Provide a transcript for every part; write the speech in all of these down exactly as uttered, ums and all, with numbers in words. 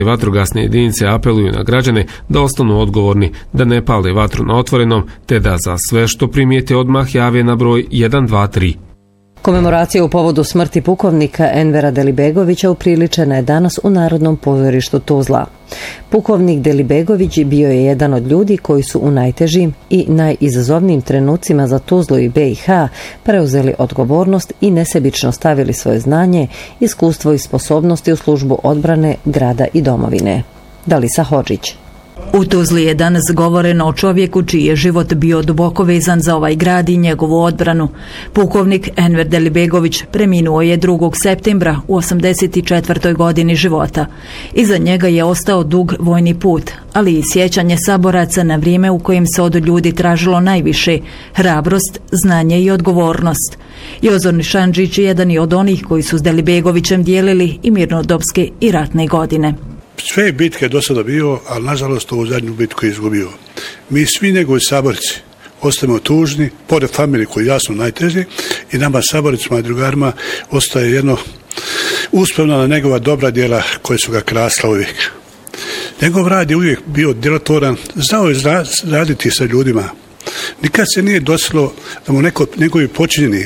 Vatrogasne jedinice apeluju na građane da ostanu odgovorni, da ne pale vatru na otvorenom, te da za sve što primijete odmah jave na broj jedan dva tri. Komemoracija u povodu smrti pukovnika Envera Delibegovića upriličena je danas u Narodnom pozorištu Tuzla. Pukovnik Delibegović bio je jedan od ljudi koji su u najtežim i najizazovnijim trenucima za Tuzlu i B i H preuzeli odgovornost i nesebično stavili svoje znanje, iskustvo i sposobnosti u službu odbrane grada i domovine. Dalisa Hodžić. U Tuzli je danas govoreno o čovjeku čiji je život bio duboko vezan za ovaj grad i njegovu odbranu. Pukovnik Enver Delibegović preminuo je drugog septembra u osamdeset četvrtoj godini života. Iza njega je ostao dug vojni put, ali i sjećanje saboraca na vrijeme u kojem se od ljudi tražilo najviše: hrabrost, znanje i odgovornost. Jozo Nišanđić je jedan od onih koji su s Delibegovićem dijelili i mirnodopske i ratne godine. Sve bitke do sada bio, ali nažalost ovu zadnju bitku je izgubio. Mi svi njegovi saborci ostajemo tužni, pored familije koji jasno najteži, i nama saboricima i drugarima ostaje jedno uspomena na njegova dobra djela koje su ga krasla uvijek. Njegov rad je uvijek bio djelotvoran, znao je raditi sa ljudima. Nikad se nije dosilo da mu neko, njegovi počinjeni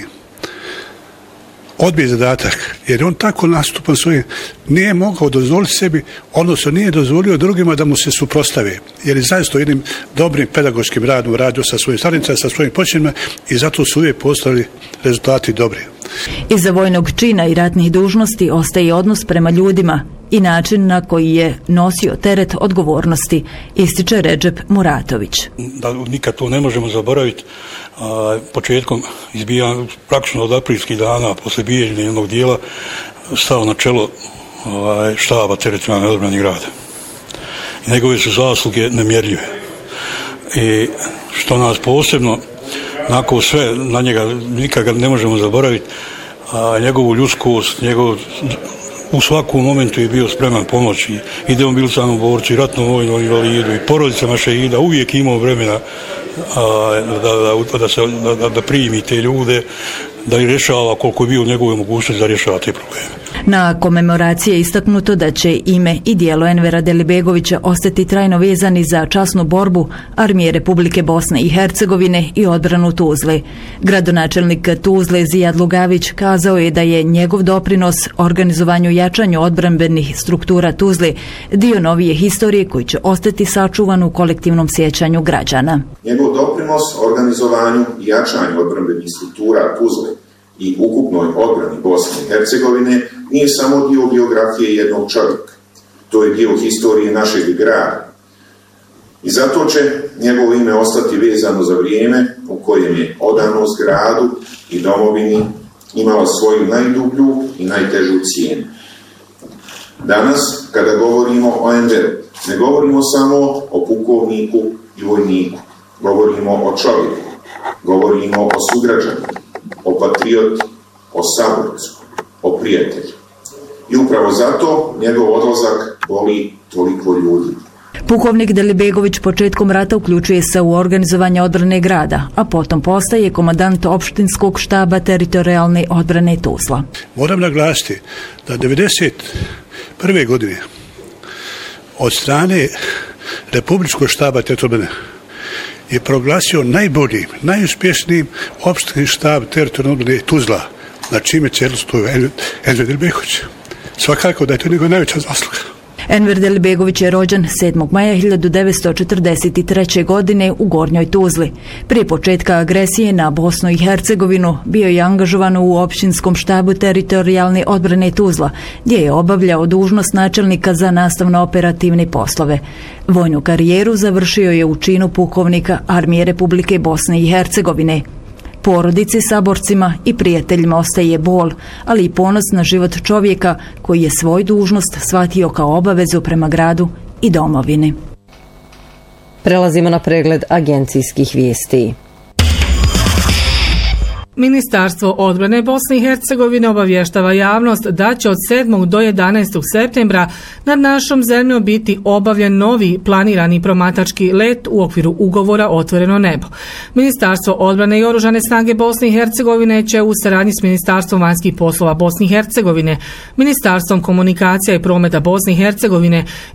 odbije zadatak, jer on tako nastupan svojim, nije mogao dozvoliti sebi, odnosno nije dozvolio drugima da mu se suprostave, jer je zaista jednim dobrim pedagoškim radom radio sa svojim starnicama, sa svojim počinima, i zato su uvijek postali rezultati dobri. Iza vojnog čina i ratnih dužnosti ostaje odnos prema ljudima i način na koji je nosio teret odgovornosti, ističe Redžep Muratović. Da nikad to ne možemo zaboraviti. A, početkom izbijanja, praktično od aprilskih dana, posle bijeđenja jednog dijela, stao na čelo a, štaba teritorijalne odbrane grada. I njegove su zasluge nemjerljive. I što nas posebno, nakon sve, na njega nikad ga ne možemo zaboraviti, a, njegovu ljudskost, njegov, u svakom momentu je bio spreman pomoći i demobilizovanom borcu, i ratnom vojnom invalidu, i porodicama šehida, uvijek imao vremena a, da, da, da, se, da, da primi te ljude, da ih rješava koliko je bio u njegove mogućnosti da rješava te probleme. Na komemoraciji je istaknuto da će ime i djelo Envera Delibegovića ostati trajno vezani za časnu borbu Armije Republike Bosne i Hercegovine i odbranu Tuzle. Gradonačelnik Tuzle Zijad Lugavić kazao je da je njegov doprinos organizovanju i jačanju odbrambenih struktura Tuzle dio novije historije koji će ostati sačuvan u kolektivnom sjećanju građana. Njegov doprinos organizovanju i jačanju odbrambenih struktura Tuzle i ukupnoj odbrani Bosne i Hercegovine nije samo dio biografije jednog čovjeka. To je dio historije našeg grada. I zato će njegovo ime ostati vezano za vrijeme u kojem je odanost gradu i domovini imala svoju najdublju i najtežu cijenu. Danas, kada govorimo o Enveru, ne govorimo samo o pukovniku i vojniku. Govorimo o čovjeku, govorimo o sugrađanima, o patrioti, o saborcu, o prijatelju. I upravo zato njegov odlazak boli toliko ljudi. Pukovnik Delibegović početkom rata uključuje se u organizovanje odbrane grada, a potom postaje komandant opštinskog štaba teritorijalne odbrane Tuzla. Moram naglasiti da devedeset prve godine od strane Republičkog štaba teritorijalne je proglasio najboljim, najuspješnijim opštinski štab teritorijalne odbrane Tuzla, na čime čelu stoji Enver Delibegović. Svakako da je to njegova najveća zasluga. Enver Delibegović je rođen sedmog maja hiljadu devetsto četrdeset treće. godine u Gornjoj Tuzli. Prije početka agresije na Bosnu i Hercegovinu bio je angažovan u općinskom štabu teritorijalne odbrane Tuzla, gdje je obavljao dužnost načelnika za nastavno-operativne poslove. Vojnu karijeru završio je u činu pukovnika Armije Republike Bosne i Hercegovine. Porodici, saborcima i prijateljima ostaje bol, ali i ponos na život čovjeka koji je svoju dužnost shvatio kao obavezu prema gradu i domovini. Prelazimo na pregled agencijskih vijesti. Ministarstvo odbrane Bosne i Hercegovine obavještava javnost da će od sedmog do jedanaestog septembra nad našom zemljom biti obavljen novi planirani promatrački let u okviru ugovora Otvoreno nebo. Ministarstvo odbrane i Oružane snage Bosne i Hercegovine će u saradnji s Ministarstvom vanjskih poslova Bosne i Hercegovine, Ministarstvom komunikacija i prometa Bosne i Hercegovine